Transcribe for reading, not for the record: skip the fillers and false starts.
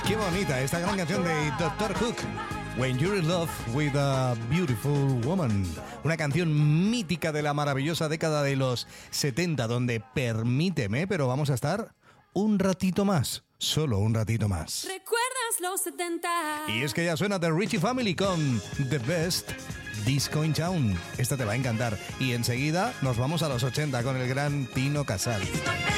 Qué bonita esta gran canción de Dr. Hook. When You're in Love with a Beautiful Woman. Una canción mítica de la maravillosa década de los 70, donde permíteme, pero vamos a estar un ratito más. Solo un ratito más. ¿Recuerdas los 70? Y es que ya suena The Richie Family con The Best Disco in Town. Esta te va a encantar. Y enseguida nos vamos a los 80 con el gran Tino Casal.